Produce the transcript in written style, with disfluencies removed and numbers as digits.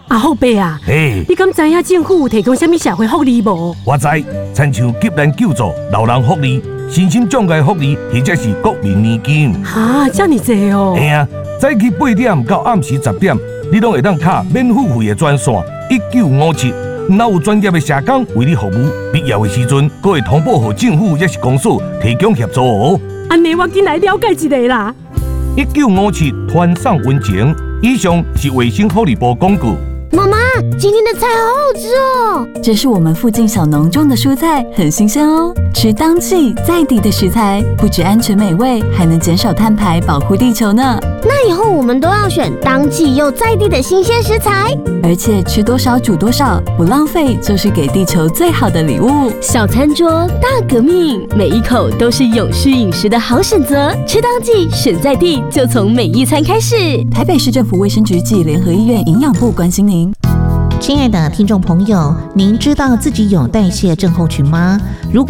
阿后伯啊，你敢知影政府有提供什么社会福利无？ 我知，亲像急难救助、老人福利、身心障碍福利，或者是国民年金。 哈，这么济哦！ 嘿啊，早起8点到暗时10点，你拢会当卡免付费的专线1957。若有专业的社工为你服务，必要的时阵，阁会通报给政府也是公所提供协助哦。 安尼我紧来了解一下啦。 1957团上温情，以上是卫生福利部广告。 妈妈，今天的菜好好吃哦！ 这是我们附近小农种的蔬菜，很新鲜哦。吃当季在地的食材，不只安全美味，还能减少碳排，保护地球呢。 那以后我们都要选当季又在地的新鲜食材， 而且吃多少煮多少，不浪费就是给地球最好的礼物。 小餐桌大革命，每一口都是永续饮食的好选择。吃当季，选在地，就从每一餐开始。 台北市政府卫生局暨联合医院营养部关心您。 亲爱的听众朋友，您知道自己有代谢症候群吗？如果